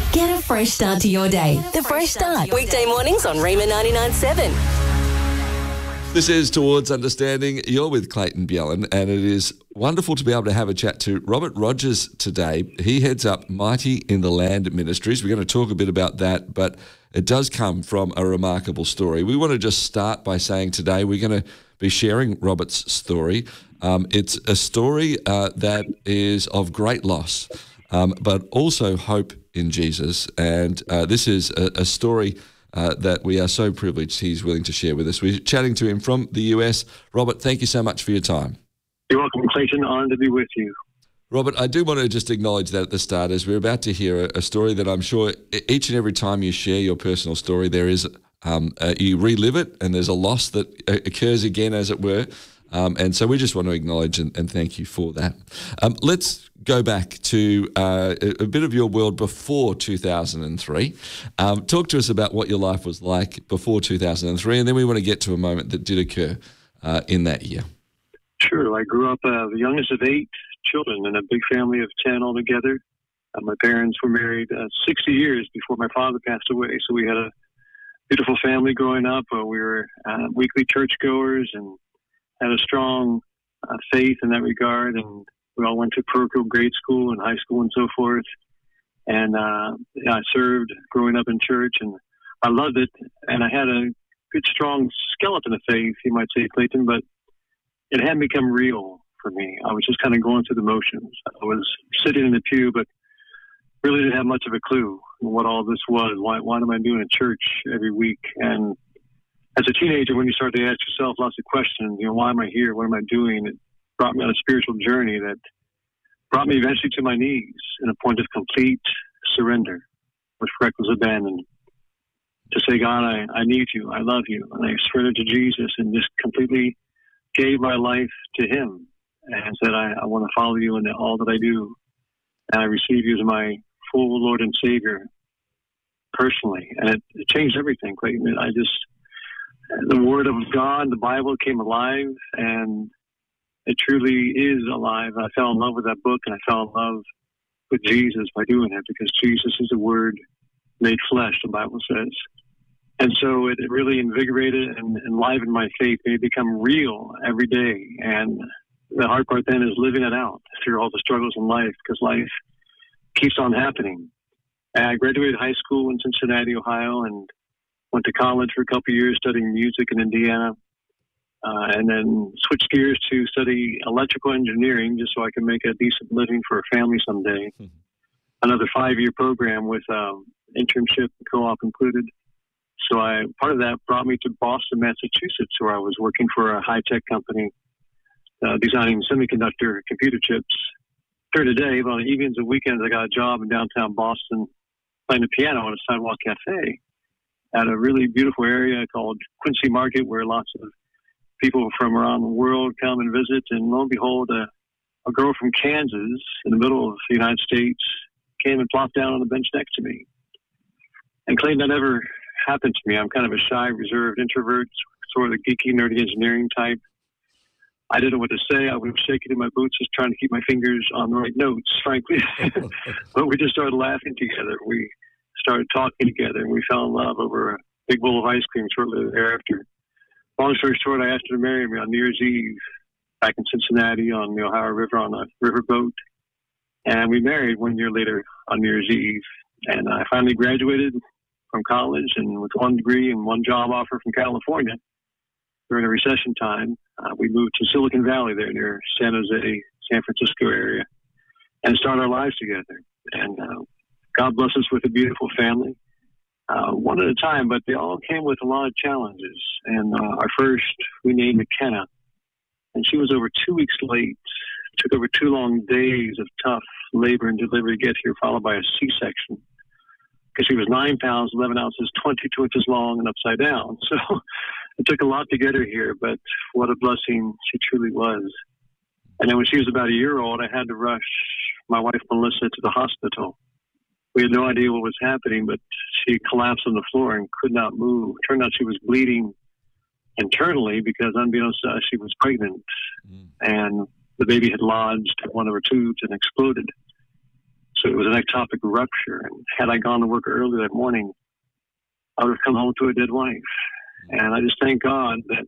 Get a fresh start to your day. The Fresh Start. Weekday mornings on Rima 99.7. This is Towards Understanding. You're with Clayton Bjellan, and it is wonderful to be able to have a chat to Robert Rogers today. He heads up Mighty in the Land Ministries. We're going to talk a bit about that, but it does come from a remarkable story. We want to just start by saying today we're going to be sharing Robert's story. It's a story that is of great loss, but also hope in Jesus. And this is a story that we are so privileged he's willing to share with us. We're chatting to him from the US. Robert, thank you so much for your time. You're welcome, Clayton. Honored to be with you. Robert, I do want to just acknowledge that at the start, as we're about to hear a story that I'm sure each and every time you share your personal story, there is you relive it, and there's a loss that occurs again, as it were. And so we just want to acknowledge and thank you for that. Let's go back to a bit of your world before 2003. Talk to us about what your life was like before 2003, and then we want to get to a moment that did occur in that year. Sure. I grew up the youngest of 8 children in a big family of 10 altogether. My parents were married 60 years before my father passed away, so we had a beautiful family growing up. We were weekly churchgoers and had a strong faith in that regard, and we all went to parochial grade school and high school and so forth. And I served growing up in church, and I loved it. And I had a good, strong skeleton of faith, you might say, Clayton, but it hadn't become real for me. I was just kind of going through the motions. I was sitting in the pew, but really didn't have much of a clue what all this was. Why am I doing a church every week? And as a teenager, when you start to ask yourself lots of questions, why am I here? What am I doing? It brought me on a spiritual journey that brought me eventually to my knees in a point of complete surrender, with reckless abandon, to say, God, I need you. I love you. And I surrendered to Jesus and just completely gave my life to him and said, I want to follow you in all that I do. And I receive you as my full Lord and Savior personally. And it changed everything, Clayton. The Word of God, the Bible, came alive, and it truly is alive. I fell in love with that book, and I fell in love with Jesus by doing it, because Jesus is the Word made flesh, the Bible says. And so it really invigorated and enlivened my faith. It become real every day. And the hard part then is living it out through all the struggles in life, because life keeps on happening. And I graduated high school in Cincinnati, Ohio, and went to college for a couple of years studying music in Indiana, and then switched gears to study electrical engineering just so I could make a decent living for a family someday. Mm-hmm. Another 5-year program with internship and co-op included. So part of that brought me to Boston, Massachusetts, where I was working for a high-tech company designing semiconductor computer chips. During the day, but on the evenings and weekends, I got a job in downtown Boston playing the piano at a sidewalk cafe at a really beautiful area called Quincy Market, where lots of people from around the world come and visit. And lo and behold, a girl from Kansas in the middle of the United States came and plopped down on the bench next to me. And Clayton, that never happened to me. I'm kind of a shy, reserved introvert, sort of the geeky, nerdy engineering type. I didn't know what to say. I was shaking in my boots, just trying to keep my fingers on the right notes, frankly. But we just started laughing together. We started talking together, and we fell in love over a big bowl of ice cream shortly thereafter. Long story short, I asked her to marry me on New Year's Eve back in Cincinnati on the Ohio River on a riverboat. And we married 1 year later on New Year's Eve. And I finally graduated from college, and with 1 degree and 1 job offer from California during a recession time, we moved to Silicon Valley there near San Jose, San Francisco area, and started our lives together. And God bless us with a beautiful family, one at a time, but they all came with a lot of challenges. And our first, we named McKenna, and she was over 2 weeks late. It took over 2 long days of tough labor and delivery to get here, followed by a C-section, because she was 9 pounds, 11 ounces, 22 inches long and upside down. So it took a lot to get her here, but what a blessing she truly was. And then when she was about a year old, I had to rush my wife, Melissa, to the hospital. We had no idea what was happening, but she collapsed on the floor and could not move. Turned out she was bleeding internally because, unbeknownst to us, she was pregnant. And the baby had lodged in one of her tubes and exploded. So it was an ectopic rupture. And had I gone to work early that morning, I would have come home to a dead wife. And I just thank God that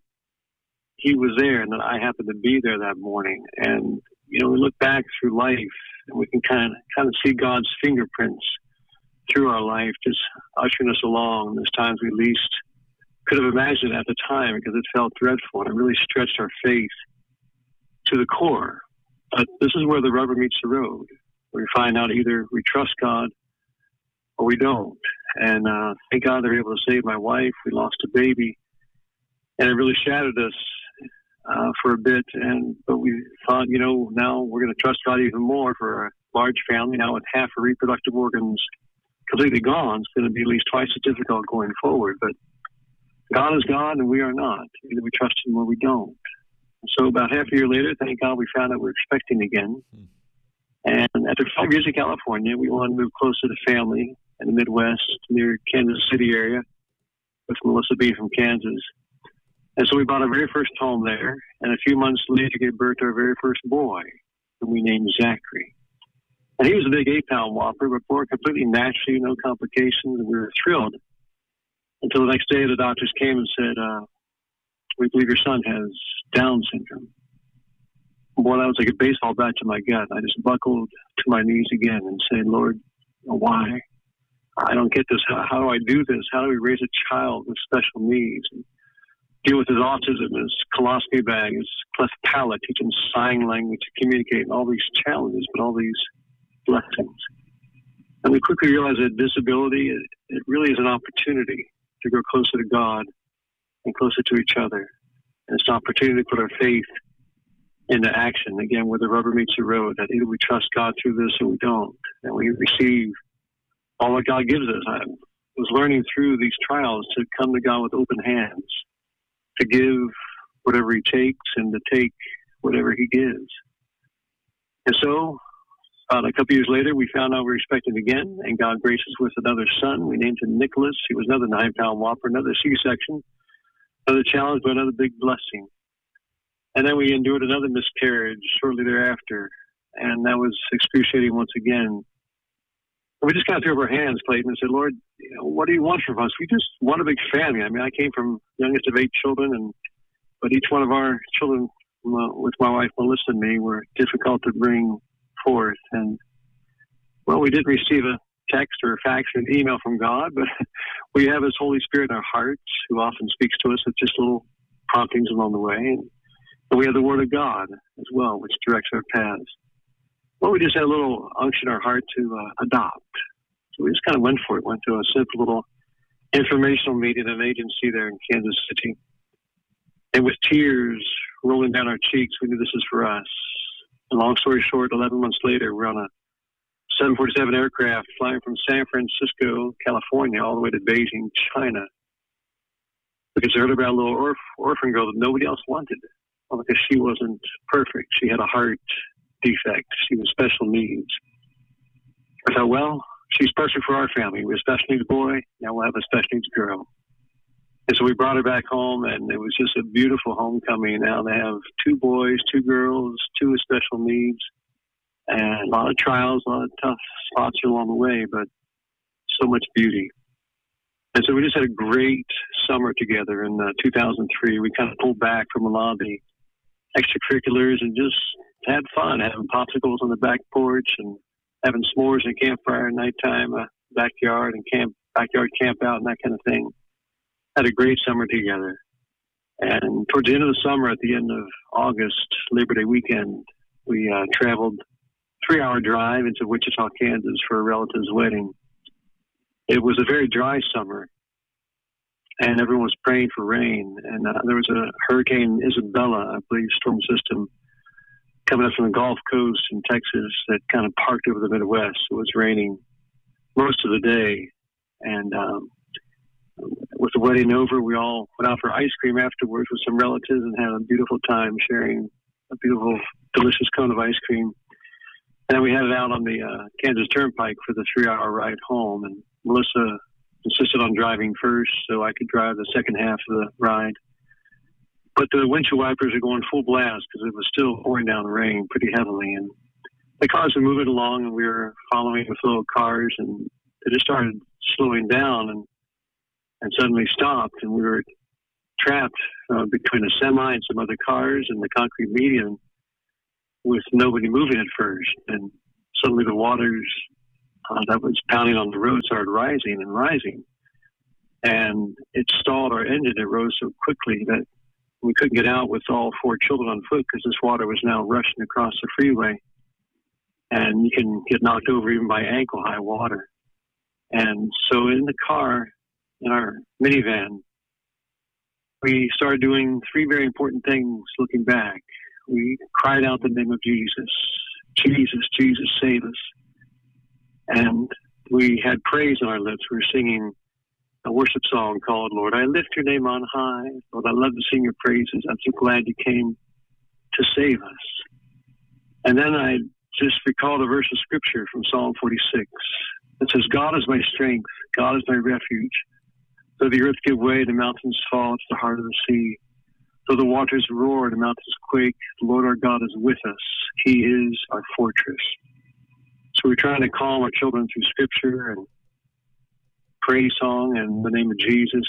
he was there and that I happened to be there that morning. And, we look back through life and we can kind of see God's fingerprints through our life, just ushering us along. There's times we least could have imagined at the time because it felt dreadful and it really stretched our faith to the core. But this is where the rubber meets the road, where we find out either we trust God or we don't. And thank God they were able to save my wife. We lost a baby, and it really shattered us for a bit. But we thought, now we're going to trust God even more for a large family. Now with half her reproductive organs completely gone, it's going to be at least twice as difficult going forward. But God is God, and we are not. Either we trust Him or we don't. So about half a year later, thank God, we found out we were expecting again. And after 5 years in California, we wanted to move closer to family in the Midwest, near Kansas City area, with Melissa B. from Kansas. And so we bought our very first home there, and a few months later gave birth to our very first boy, whom we named Zachary. And he was a big 8-pound whopper, but born completely naturally, no complications, and we were thrilled. Until the next day, the doctors came and said, we believe your son has Down syndrome. Boy, that was like a baseball bat to my gut. I just buckled to my knees again and said, Lord, why? I don't get this. How do I do this? How do we raise a child with special needs and deal with his autism, his colostomy bag, his cleft palate, teach him sign language to communicate, and all these challenges, but all these blessings. And we quickly realized that disability, it really is an opportunity to grow closer to God and closer to each other. And it's an opportunity to put our faith into action, again, where the rubber meets the road, that either we trust God through this or we don't, and we receive all that God gives us. I was learning through these trials to come to God with open hands, to give whatever He takes and to take whatever He gives. And so, about a couple years later, we found out we were expecting again, and God graced us with another son. We named him Nicholas. He was another 9-pound whopper, another C-section, another challenge, but another big blessing. And then we endured another miscarriage shortly thereafter, and that was excruciating once again. And we just kind of threw up our hands, Clayton, and said, Lord, what do you want from us? We just want a big family. I mean, I came from youngest of 8 children, but each one of our children, with my wife Melissa and me, were difficult to bring forth. And, well, we did receive a text or a fax or an email from God, but we have His Holy Spirit in our hearts who often speaks to us with just little promptings along the way. And we have the Word of God as well, which directs our paths. Well, we just had a little unction in our heart to adopt. So we just kind of went for it, went to a simple little informational meeting at an agency there in Kansas City. And with tears rolling down our cheeks, we knew this is for us. And long story short, 11 months later, we're on a 747 aircraft flying from San Francisco, California, all the way to Beijing, China. Because we heard about a little orphan girl that nobody else wanted. Well, because she wasn't perfect. She had a heart defect. She was special needs. I thought, well, she's perfect for our family. We have a special needs boy. Now we'll have a special needs girl. And so we brought her back home, and it was just a beautiful homecoming. Now they have 2 boys, 2 girls, 2 with special needs, and a lot of trials, a lot of tough spots along the way, but so much beauty. And so we just had a great summer together in 2003. We kind of pulled back from a lot of the extracurriculars and just had fun, having popsicles on the back porch and having s'mores and campfire at nighttime, backyard camp out and that kind of thing. Had a great summer together. And towards the end of the summer, at the end of August, Labor Day weekend, we traveled 3-hour drive into Wichita, Kansas for a relative's wedding. It was a very dry summer, and everyone was praying for rain. And there was a Hurricane Isabella, I believe, storm system coming up from the Gulf Coast in Texas that kind of parked over the Midwest. It was raining most of the day. And with the wedding over, we all went out for ice cream afterwards with some relatives and had a beautiful time sharing a beautiful, delicious cone of ice cream. And then we headed out on the Kansas Turnpike for the 3-hour ride home. And Melissa insisted on driving first so I could drive the second half of the ride. But the windshield wipers are going full blast because it was still pouring down the rain pretty heavily. And the cars were moving along, and we were following with little cars, and it just started slowing down and suddenly stopped, and we were trapped between a semi and some other cars and the concrete median with nobody moving at first. And suddenly the waters that was pounding on the road started rising and rising. And it stalled our engine. It rose so quickly that we couldn't get out with all 4 children on foot because this water was now rushing across the freeway. And you can get knocked over even by ankle-high water. And so in the car, in our minivan, we started doing 3 very important things looking back. We cried out the name of Jesus. Jesus, Jesus, save us. And we had praise on our lips. We were singing a worship song called, Lord, I lift your name on high. Lord, I love to sing your praises. I'm so glad you came to save us. And then I just recalled a verse of scripture from Psalm 46. It says, God is my strength. God is my refuge. Though the earth give way, the mountains fall to the heart of the sea. Though the waters roar, the mountains quake, the Lord our God is with us. He is our fortress. So we're trying to calm our children through scripture and praise song and the name of Jesus.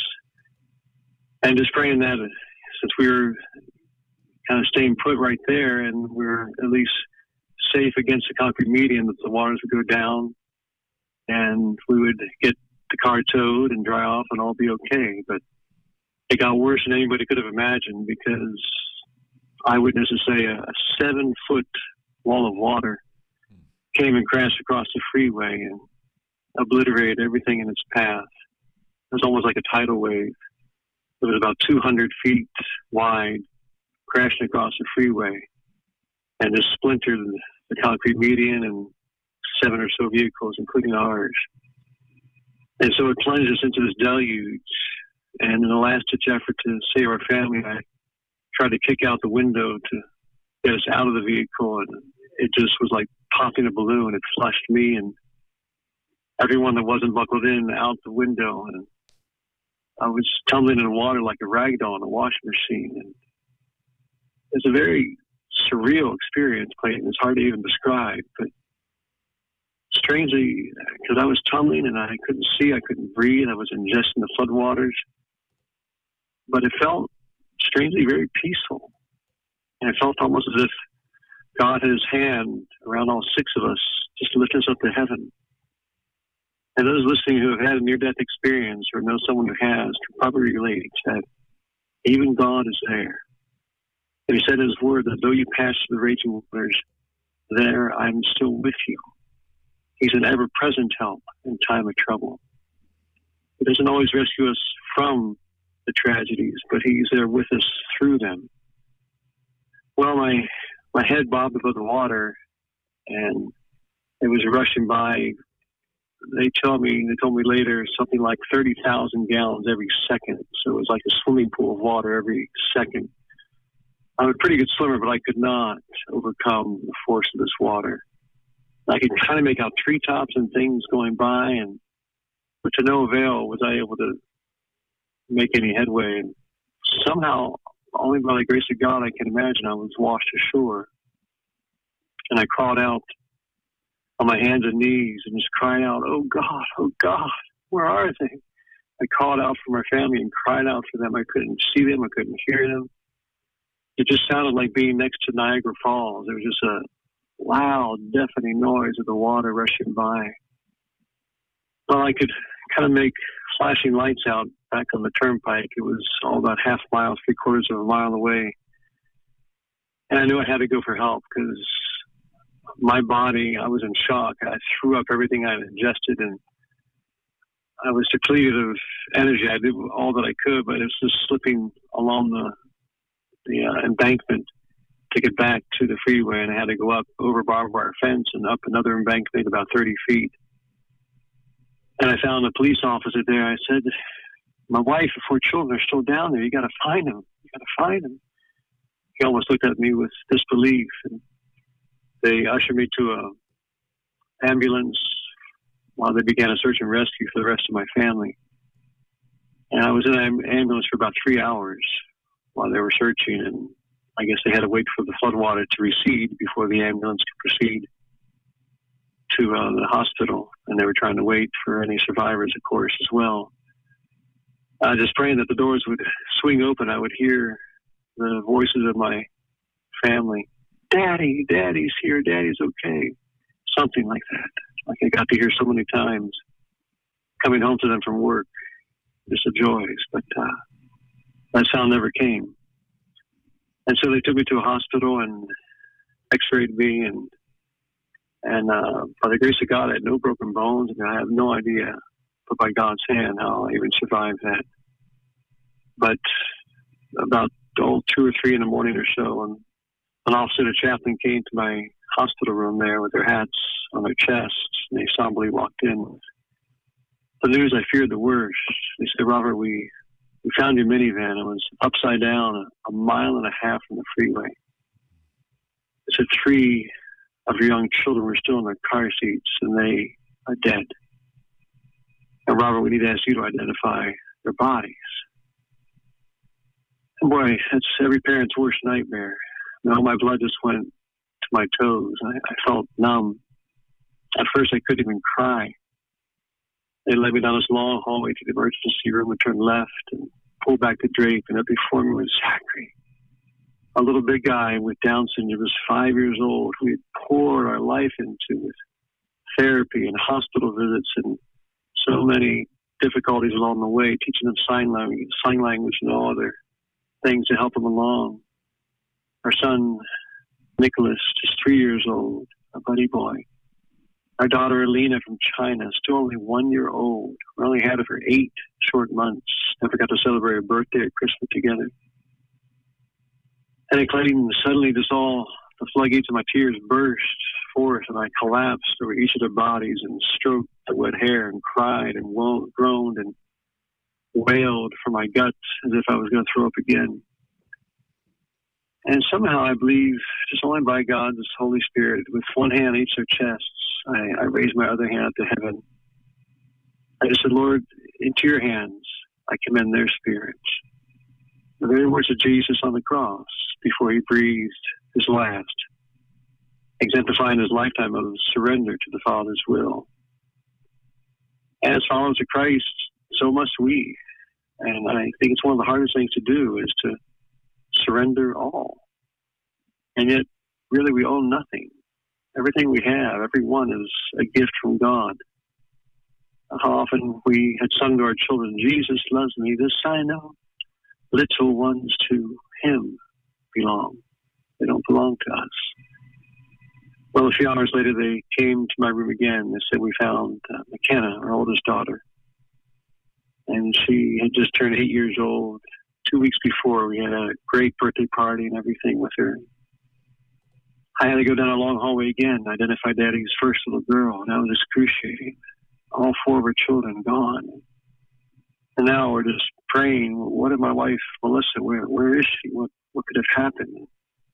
And just praying that since we were kind of staying put right there and we were at least safe against the concrete median, that the waters would go down and we would get the car towed and dry off and all be okay. But it got worse than anybody could have imagined, because eyewitnesses say a 7-foot wall of water came and crashed across the freeway and obliterated everything in its path. It was almost like a tidal wave. It was about 200 feet wide, crashing across the freeway, and just splintered the concrete median and 7 or so vehicles, including ours. And so it plunged us into this deluge. And in a last-ditch effort to save our family, I tried to kick out the window to get us out of the vehicle, and it just was like popping a balloon. It flushed me and everyone that wasn't buckled in out the window, and I was tumbling in the water like a rag doll in a washing machine. And it's a very surreal experience, Clayton. It's hard to even describe, but strangely, because I was tumbling and I couldn't see, I couldn't breathe, I was ingesting the floodwaters, but it felt strangely very peaceful. And it felt almost as if God had his hand around all 6 of us just to lift us up to heaven. And those listening who have had a near-death experience or know someone who has can probably relate that even God is there. And he said in his word that though you pass through the raging waters, there I'm still with you. He's an ever-present help in time of trouble. He doesn't always rescue us from the tragedies, but he's there with us through them. Well, my head bobbed above the water, and it was rushing by. They told me later something like 30,000 gallons every second. So it was like a swimming pool of water every second. I'm a pretty good swimmer, but I could not overcome the force of this water. I could kind of make out treetops and things going by, but to no avail was I able to make any headway. And somehow, only by the grace of God, I can imagine I was washed ashore. And I crawled out on my hands and knees and just cried out, oh God, where are they? I called out for my family and cried out for them. I couldn't see them. I couldn't hear them. It just sounded like being next to Niagara Falls. There was just a loud, deafening noise of the water rushing by. Well, I could kind of make flashing lights out back on the turnpike. It was all about half a mile, 3/4 of a mile away. And I knew I had to go for help because my body, I was in shock. I threw up everything I had ingested, and I was depleted of energy. I did all that I could, but it was just slipping along the embankment to get back to the freeway, and I had to go up over barbed wire fence and up another embankment about 30 feet. And I found a police officer there. I said, my wife and 4 children are still down there. You got to find them. You got to find them. He almost looked at me with disbelief, and they ushered me to an ambulance while they began a search and rescue for the rest of my family. And I was in an ambulance for about 3 hours while they were searching, and I guess they had to wait for the floodwater to recede before the ambulance could proceed. to the hospital, and they were trying to wait for any survivors, of course, as well. Just praying that the doors would swing open. I would hear the voices of my family. Daddy, Daddy's here. Daddy's okay. Something like that. Like I got to hear so many times coming home to them from work. Just the joys. But that sound never came. And so they took me to a hospital and x-rayed me. And by the grace of God, I had no broken bones. And I have no idea, but by God's hand, how I even survived that. But about 2 or 3 in the morning or so, and an officer and a chaplain came to my hospital room there with their hats on their chests, and they somberly walked in. The news, I feared the worst. They said, Robert, we found your minivan. It was upside down a mile and a half from the freeway. They said 3 of your young children were still in their car seats, and they are dead. And Robert, we need to ask you to identify their bodies. And boy, that's every parent's worst nightmare. My blood just went to my toes. I felt numb. At first, I couldn't even cry. They led me down this long hallway to the emergency room and turned left and pulled back the drape, and up before me was Zachary, a little big guy with Down syndrome. He was 5 years old. We had poured our life into with therapy and hospital visits and so many difficulties along the way, teaching them sign language and all other things to help them along. Our son, Nicholas, just 3 years old, a buddy boy. Our daughter, Alina, from China, still only 1 year old. We only had her for 8 short months. Never got to celebrate her birthday or Christmas together. And Clayton, suddenly the floodgates of my tears burst forth, and I collapsed over each of their bodies and stroked the wet hair and cried and groaned and wailed for my guts as if I was going to throw up again. And somehow I believe, just only by God's Holy Spirit, with one hand on each of their chests, I raised my other hand up to heaven. I just said, Lord, into your hands I commend their spirits. The very words of Jesus on the cross before he breathed his last, exemplifying his lifetime of surrender to the Father's will. And as followers of Christ, so must we. And I think it's one of the hardest things to do is to surrender all. And yet, really, we own nothing. Everything we have, every one is a gift from God. How often we had sung to our children, Jesus loves me, this I know. Little ones to him belong. They don't belong to us. Well, a few hours later, they came to my room again. They said, we found McKenna, our oldest daughter. And she had just turned 8 years old. 2 weeks before, we had a great birthday party and everything with her. I had to go down a long hallway again, identify Daddy's first little girl, and that was excruciating. All 4 of her children gone. And now we're just praying, what of my wife, Melissa? Where is she? What could have happened?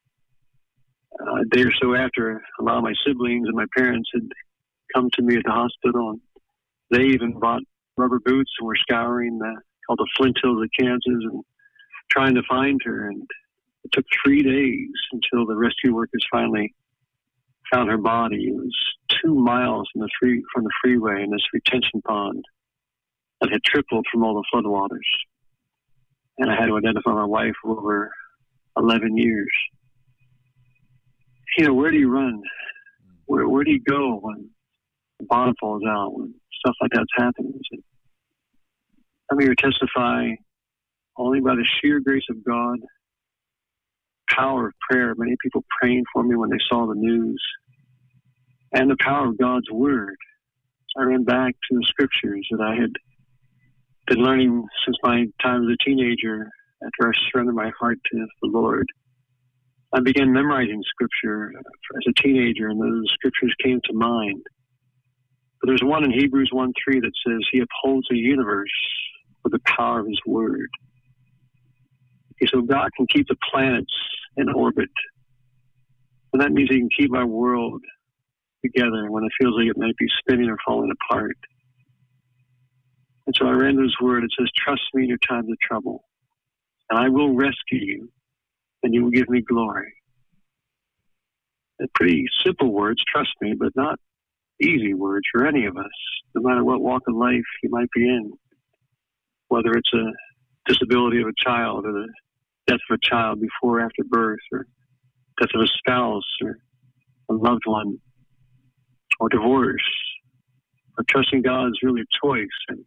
A day or so after, a lot of my siblings and my parents had come to me at the hospital, and they even bought rubber boots and were scouring called the Flint Hills of Kansas and trying to find her. And it took 3 days until the rescue workers finally found her body. It was 2 miles from the freeway in this retention pond that had tripled from all the floodwaters. And I had to identify my wife for over 11 years. Where do you run? Where do you go when the bottom falls out, when stuff like that's happening? I'm here to testify only by the sheer grace of God, power of prayer, many people praying for me when they saw the news, and the power of God's Word. I ran back to the scriptures that I had been learning since my time as a teenager after I surrendered my heart to the Lord. I began memorizing scripture as a teenager, and those scriptures came to mind. But there's one in Hebrews 1:3 that says, he upholds the universe with the power of his word. Okay, so God can keep the planets in orbit. And that means he can keep our world together when it feels like it might be spinning or falling apart. And so I ran to his word. It says, trust me in your times of trouble, and I will rescue you, and you will give me glory. Pretty simple words, trust me, but not easy words for any of us, no matter what walk of life you might be in, whether it's a disability of a child or the death of a child before or after birth, or death of a spouse or a loved one, or divorce. But trusting God is really a choice, and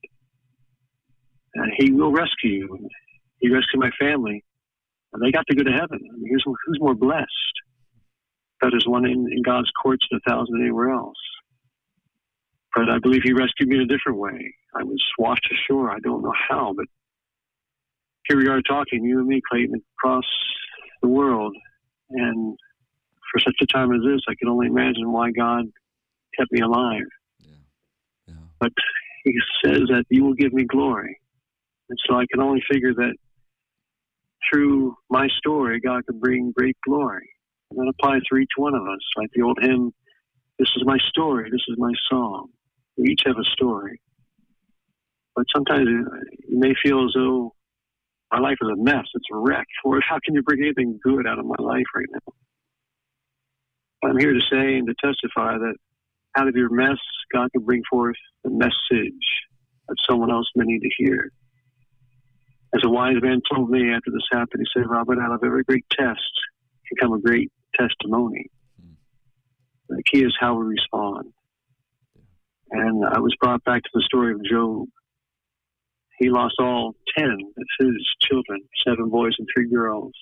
He will rescue you. And He rescued my family, and they got to go to heaven. I mean, who's more blessed? That is one in God's courts than 1,000 anywhere else. But I believe He rescued me in a different way. I was washed ashore. I don't know how, but here we are talking, you and me, Clayton, across the world. And for such a time as this, I can only imagine why God kept me alive. Yeah. But He says that you will give me glory. And so I can only figure that through my story, God can bring great glory. And that applies to each one of us. Like the old hymn, this is my story, this is my song. We each have a story. But sometimes you may feel as though my life is a mess, it's a wreck. Lord, how can you bring anything good out of my life right now? I'm here to say and to testify that out of your mess, God can bring forth the message that someone else may need to hear. As a wise man told me after this happened, he said, Robert, out of every great test can come a great testimony. The key is how we respond. And I was brought back to the story of Job. He lost all 10 of his children, 7 boys and 3 girls.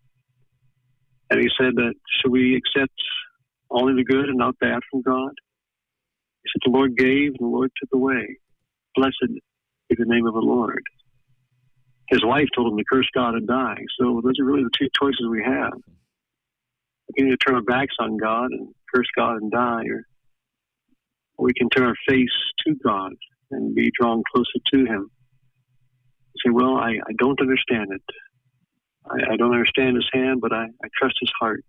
And he said that, should we accept only the good and not bad from God? He said, the Lord gave and the Lord took away. Blessed be the name of the Lord. His wife told him to curse God and die. So those are really the 2 choices we have. We can either turn our backs on God and curse God and die, or we can turn our face to God and be drawn closer to Him. Say, well, I don't understand it. I don't understand His hand, but I trust His heart.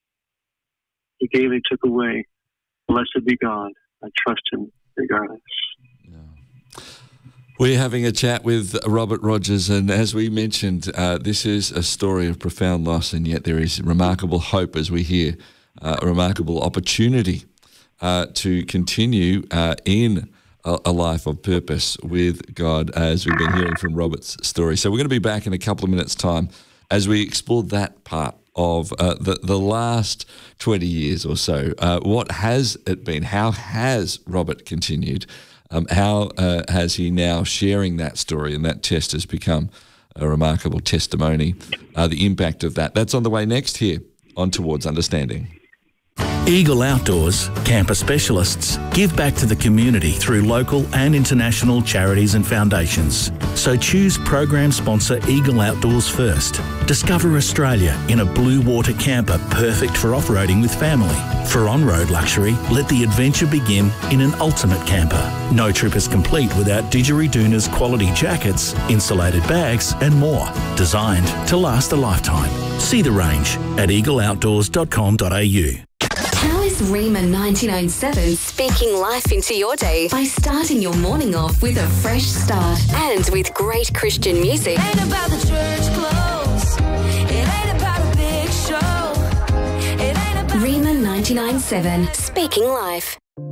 He gave and He took away. Blessed be God. I trust Him regardless. Yeah. We're having a chat with Robert Rogers, and as we mentioned, this is a story of profound loss, and yet there is remarkable hope as we hear a remarkable opportunity to continue in a life of purpose with God, as we've been hearing from Robert's story. So we're going to be back in a couple of minutes' time as we explore that part of the last 20 years or so. What has it been? How has Robert continued? How has he now sharing that story, and that test has become a remarkable testimony, the impact of that. That's on the way next here on Towards Understanding. Eagle Outdoors, camper specialists, give back to the community through local and international charities and foundations. So choose program sponsor Eagle Outdoors first. Discover Australia in a blue water camper perfect for off-roading with family. For on-road luxury, let the adventure begin in an ultimate camper. No trip is complete without Didgeridoon's quality jackets, insulated bags and more. Designed to last a lifetime. See the range at eagleoutdoors.com.au. How is Rima 99.7 speaking life into your day by starting your morning off with a fresh start and with great Christian music? Ain't about the church clothes. It ain't about a big show. It ain't about Rima 99.7 speaking life.